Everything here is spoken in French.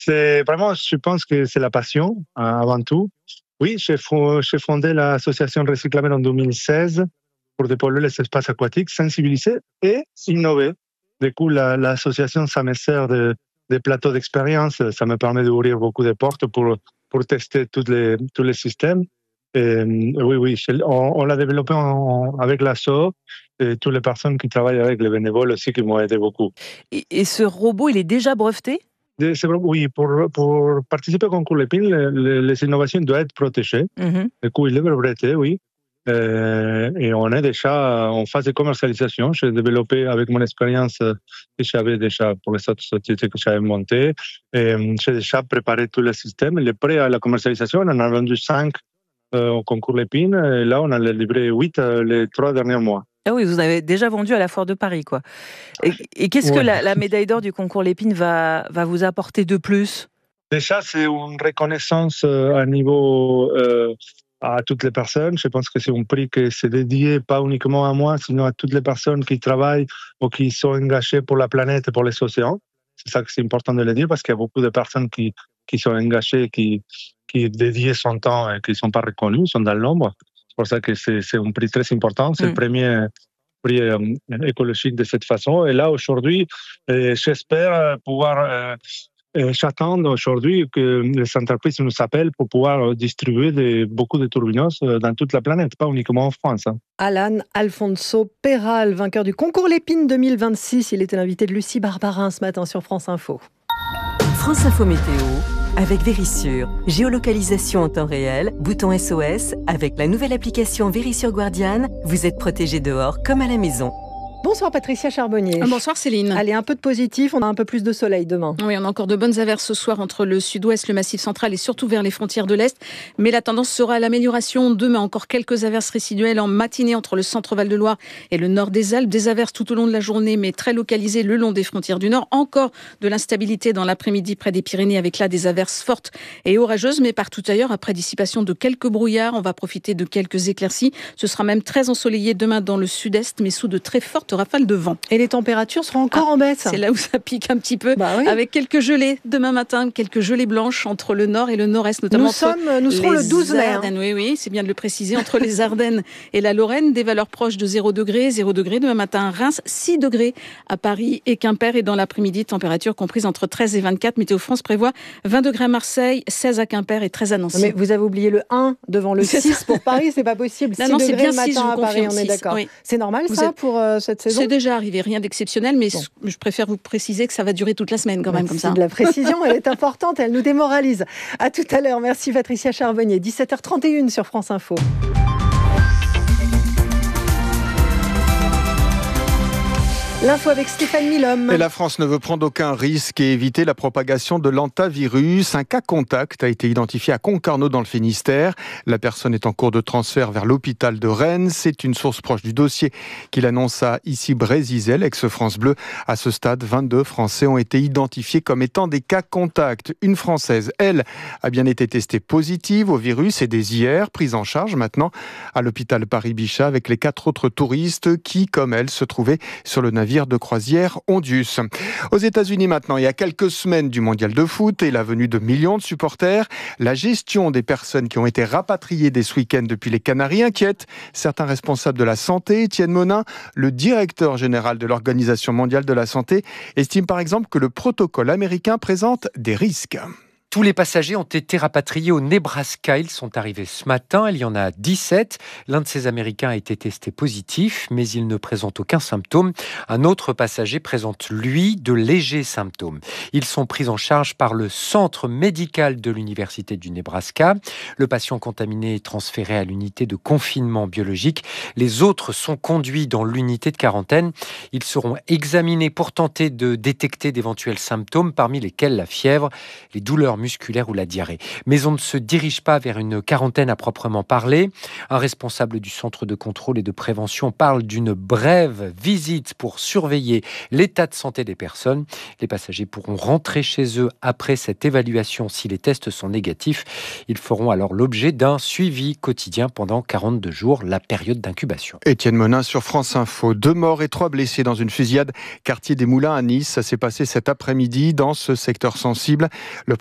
C'est vraiment, je pense que c'est la passion avant tout. Oui, j'ai fondé l'association Recyclamer en 2016 pour dépolluer les espaces aquatiques, sensibiliser et innover. Du coup, l'association, ça me sert de plateau d'expérience. Ça me permet d'ouvrir beaucoup de portes pour tester tous les systèmes. Et, oui, on l'a développé avec l'asso et toutes les personnes qui travaillent avec les bénévoles aussi qui m'ont aidé beaucoup. Et ce robot, il est déjà breveté ? Oui, pour participer au concours Lépine, les innovations doivent être protégées. Du coup, il est breveté, oui. Et on est déjà en phase de commercialisation. J'ai développé avec mon expérience que j'avais déjà pour les autres sociétés que j'avais montées. Et j'ai déjà préparé tous les systèmes. Il est prêt à la commercialisation. On en a vendu 5 au concours Lépine. Et là, on a livré 8 les 3 derniers mois. Ah oui, vous avez déjà vendu à la Foire de Paris, quoi. Et qu'est-ce que la médaille d'or du concours Lépine va vous apporter de plus ? Déjà, c'est une reconnaissance à niveau à toutes les personnes. Je pense que c'est un prix qui c'est dédié pas uniquement à moi, sinon à toutes les personnes qui travaillent ou qui sont engagées pour la planète et pour les océans. C'est ça que c'est important de le dire parce qu'il y a beaucoup de personnes qui sont engagées, qui dédient son temps et qui ne sont pas reconnues, sont dans l'ombre. C'est pour ça que c'est un prix très important. C'est le premier prix écologique de cette façon. Et là, aujourd'hui, j'espère pouvoir... j'attends aujourd'hui que les entreprises nous appellent pour pouvoir distribuer beaucoup de turbinos dans toute la planète, pas uniquement en France. Alan Alfonso Peral, vainqueur du concours Lépine 2026. Il était l'invité de Lucie Barbarin ce matin sur France Info. France Info Météo avec Vérissure. Géolocalisation en temps réel, bouton SOS. Avec la nouvelle application Vérissure Guardian, vous êtes protégé dehors comme à la maison. Bonsoir Patricia Charbonnier. Bonsoir Céline. Allez, un peu de positif, on a un peu plus de soleil demain. Oui, on a encore de bonnes averses ce soir entre le sud-ouest, le massif central et surtout vers les frontières de l'Est. Mais la tendance sera à l'amélioration. Demain, encore quelques averses résiduelles en matinée entre le centre Val-de-Loire et le nord des Alpes. Des averses tout au long de la journée, mais très localisées le long des frontières du nord. Encore de l'instabilité dans l'après-midi près des Pyrénées avec là des averses fortes et orageuses. Mais partout ailleurs, après dissipation de quelques brouillards, on va profiter de quelques éclaircies. Ce sera même très ensoleillé demain dans le sud-est, mais sous de très fortes rafales de vent. Et les températures seront encore en baisse. C'est là où ça pique un petit peu, oui. Avec quelques gelées demain matin, quelques gelées blanches entre le nord et le nord-est, notamment nous serons le 12 mai. Oui, c'est bien de le préciser, entre les Ardennes et la Lorraine, des valeurs proches de 0 degré demain matin à Reims, 6 degrés à Paris et Quimper, et dans l'après-midi, température comprise entre 13 et 24. Météo France prévoit 20 degrés à Marseille, 16 à Quimper et 13 à Nancy. Mais vous avez oublié le 1 devant le 6 pour Paris, c'est pas possible. 6 degrés bien le matin 6, à Paris, on est 6, d'accord. Oui. C'est normal pour cette saison ? C'est déjà arrivé, rien d'exceptionnel, mais je préfère vous préciser que ça va durer toute la semaine quand même comme ça. La précision, elle est importante, elle nous démoralise. À tout à l'heure, merci Patricia Charbonnier, 17h31 sur France Info. L'info avec Stéphane Milhomme. Et la France ne veut prendre aucun risque et éviter la propagation de l'hantavirus. Un cas contact a été identifié à Concarneau dans le Finistère. La personne est en cours de transfert vers l'hôpital de Rennes. C'est une source proche du dossier qui l'annonce à ici Brézizel, ex-France Bleu. À ce stade, 22 Français ont été identifiés comme étant des cas contacts. Une Française, elle, a bien été testée positive au virus et dès hier, prise en charge maintenant à l'hôpital Paris-Bichat avec les 4 autres touristes qui, comme elle, se trouvaient sur le navire de croisière Ondius. Aux États-Unis maintenant, il y a quelques semaines du mondial de foot et la venue de millions de supporters, la gestion des personnes qui ont été rapatriées dès ce week-end depuis les Canaries inquiète certains responsables de la santé. Étienne Monin, le directeur général de l'Organisation mondiale de la santé, estime par exemple que le protocole américain présente des risques. Tous les passagers ont été rapatriés au Nebraska. Ils sont arrivés ce matin. Il y en a 17. L'un de ces Américains a été testé positif, mais il ne présente aucun symptôme. Un autre passager présente, lui, de légers symptômes. Ils sont pris en charge par le centre médical de l'Université du Nebraska. Le patient contaminé est transféré à l'unité de confinement biologique. Les autres sont conduits dans l'unité de quarantaine. Ils seront examinés pour tenter de détecter d'éventuels symptômes, parmi lesquels la fièvre, les douleurs musculaire ou la diarrhée. Mais on ne se dirige pas vers une quarantaine à proprement parler. Un responsable du centre de contrôle et de prévention parle d'une brève visite pour surveiller l'état de santé des personnes. Les passagers pourront rentrer chez eux après cette évaluation si les tests sont négatifs. Ils feront alors l'objet d'un suivi quotidien pendant 42 jours, la période d'incubation. Étienne Monin sur France Info. 2 morts et 3 blessés dans une fusillade quartier des Moulins à Nice. Ça s'est passé cet après-midi dans ce secteur sensible. Le